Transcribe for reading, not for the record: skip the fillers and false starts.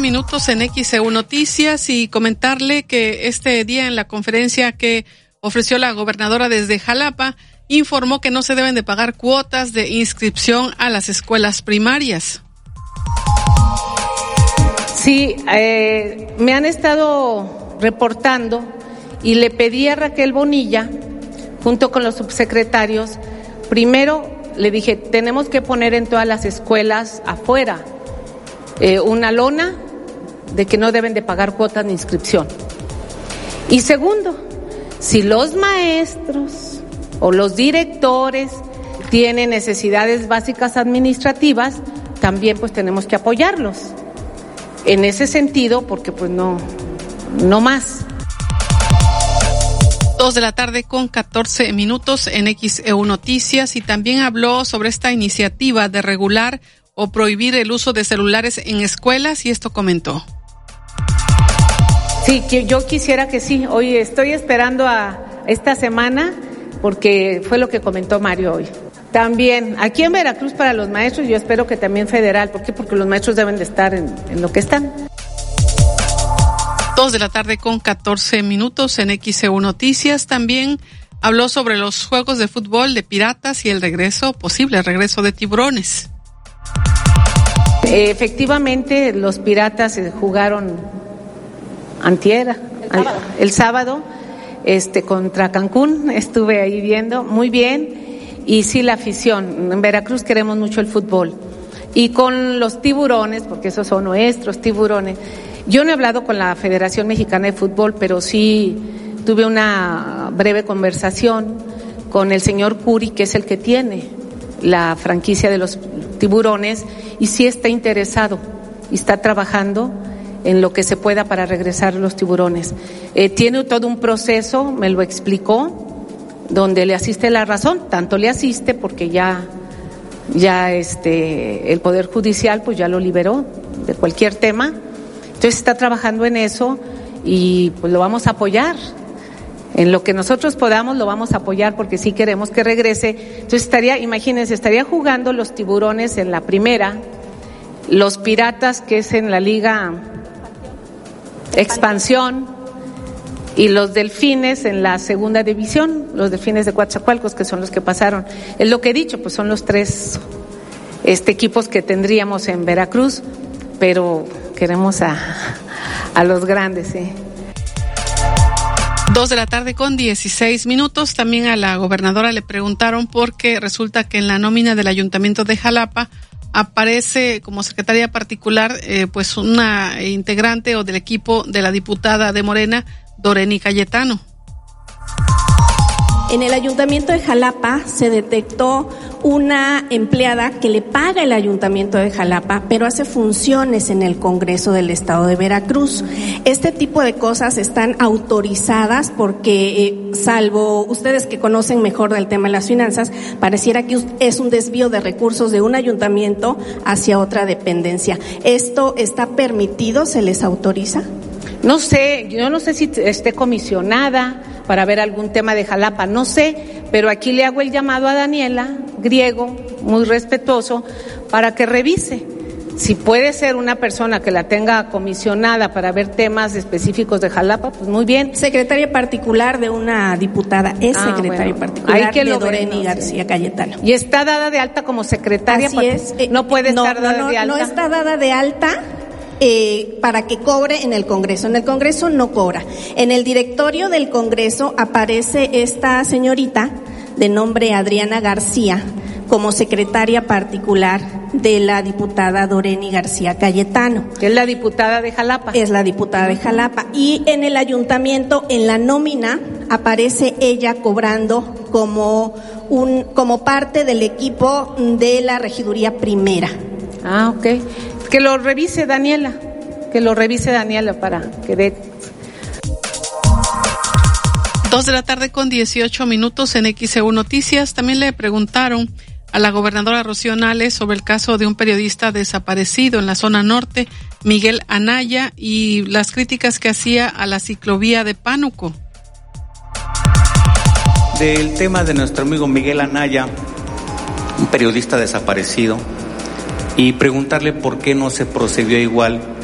minutos en XEU Noticias y comentarle que este día en la conferencia que ofreció la gobernadora desde Jalapa, informó que no se deben de pagar cuotas de inscripción a las escuelas primarias. Sí, me han estado reportando y le pedí a Raquel Bonilla, junto con los subsecretarios, primero le dije, tenemos que poner en todas las escuelas afuera una lona de que no deben de pagar cuotas de inscripción. Y segundo, si los maestros o los directores tienen necesidades básicas administrativas, también pues tenemos que apoyarlos. En ese sentido, porque pues no más. 2:14 p.m. en XEU Noticias, y también habló sobre esta iniciativa de regular o prohibir el uso de celulares en escuelas, y esto comentó. Sí, que yo quisiera que sí. Hoy estoy esperando a esta semana porque fue lo que comentó Mario hoy. También aquí en Veracruz para los maestros, yo espero que también federal. ¿Por qué? Porque los maestros deben de estar en lo que están. 2:14 p.m. en XEU Noticias. También habló sobre los juegos de fútbol de Piratas y el posible regreso de Tiburones. Efectivamente, los Piratas jugaron el sábado, contra Cancún. Estuve ahí viendo, muy bien, y sí, la afición. En Veracruz queremos mucho el fútbol. Y con los Tiburones, porque esos son nuestros Tiburones. Yo no he hablado con la Federación Mexicana de Fútbol, pero sí tuve una breve conversación con el señor Curi, que es el que tiene la franquicia de los Tiburones, y sí está interesado y está trabajando en lo que se pueda para regresar los Tiburones. Tiene todo un proceso, me lo explicó, donde le asiste la razón, tanto le asiste porque ya el Poder Judicial pues ya lo liberó de cualquier tema. Entonces está trabajando en eso y pues lo vamos a apoyar. En lo que nosotros podamos lo vamos a apoyar porque sí queremos que regrese. Entonces estaría jugando los Tiburones en la primera, los Piratas, que es en la Liga Expansión, y los Delfines en la segunda división, los Delfines de Coatzacoalcos, que son los que pasaron. Es lo que he dicho, pues son los tres equipos que tendríamos en Veracruz, pero queremos a los grandes, sí. 2:16 p.m. También a la gobernadora le preguntaron porque resulta que en la nómina del Ayuntamiento de Jalapa aparece como secretaria particular pues una integrante o del equipo de la diputada de Morena, Doreni Cayetano. En el Ayuntamiento de Jalapa se detectó una empleada que le paga el Ayuntamiento de Jalapa, pero hace funciones en el Congreso del Estado de Veracruz. Este tipo de cosas están autorizadas porque, salvo ustedes que conocen mejor del tema de las finanzas, pareciera que es un desvío de recursos de un ayuntamiento hacia otra dependencia. ¿Esto está permitido? ¿Se les autoriza? No sé, yo no sé si esté comisionada para ver algún tema de Jalapa, no sé, pero aquí le hago el llamado a Daniela Griego, muy respetuoso, para que revise. Si puede ser una persona que la tenga comisionada para ver temas específicos de Jalapa, pues muy bien. Secretaria particular de una diputada, secretaria particular de Doreni García Cayetano. ¿Y está dada de alta como secretaria? Así es. No puede estar dada de alta. No está dada de alta. Para que cobre en el Congreso. En el Congreso no cobra. En el directorio del Congreso aparece esta señorita de nombre Adriana García como secretaria particular de la diputada Doreni García Cayetano. Es la diputada de Jalapa. Es la diputada de Jalapa. Y en el ayuntamiento, en la nómina, aparece ella cobrando como parte del equipo de la regiduría primera. Ah, ok. Que lo revise Daniela para que dé. 2:18 p.m. en XEU Noticias. También le preguntaron a la gobernadora Rocío Nale sobre el caso de un periodista desaparecido en la zona norte, Miguel Anaya, y las críticas que hacía a la ciclovía de Pánuco. Del tema de nuestro amigo Miguel Anaya, un periodista desaparecido, y preguntarle por qué no se procedió igual